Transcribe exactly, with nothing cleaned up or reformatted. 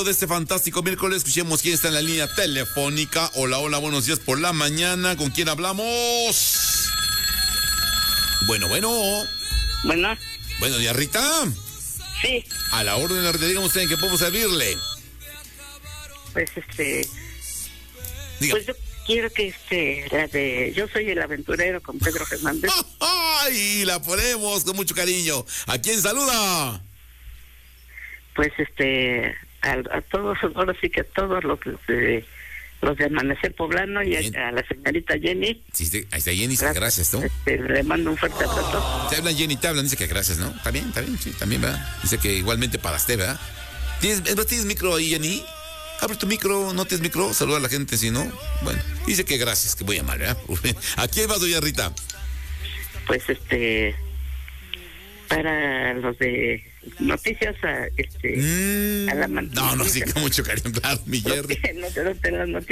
De este fantástico miércoles, escuchemos quién está en la línea telefónica. Hola, hola, buenos días por la mañana. ¿Con quién hablamos? Bueno, bueno. Bueno. Buenos días, Rita. Sí. A la orden, Rita, dígame usted en qué podemos servirle. Pues este... Diga. Pues yo quiero que este... La de Yo soy el aventurero con Pedro Fernández. ¡Ay! La ponemos con mucho cariño. ¿A quién saluda? Pues este... A, a todos, ahora sí que a todos los de, los de Amanecer Poblano y a, a la señorita Jenny. Sí, sí, ahí está Jenny, gracias, gracias, ¿no? Este, le mando un fuerte abrazo. Te hablan Jenny, te hablan, dice que gracias, ¿no? Está bien, está bien, sí, también, ¿verdad? Dice que igualmente para usted, ¿verdad? ¿Tienes, ¿tienes micro ahí, Jenny? Abre tu micro, no tienes micro, saluda a la gente, si no, bueno, dice que gracias, que voy a llamar, ¿verdad? ¿A quién vas, doña Rita? Pues este... Para los de noticias, a, este, mm, a la man- No, no, sí, con mucho cariño, claro, mi Jerry. No te, no te las noticias.